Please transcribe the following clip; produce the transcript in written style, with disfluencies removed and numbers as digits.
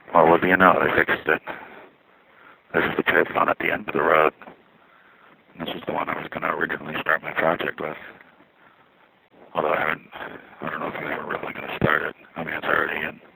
Well, what do you know? They fixed it. This is the payphone at the end of the road. This is the one I was going to originally start my project with. Although I don't know if I'm ever really going to start it. I mean, it's already in.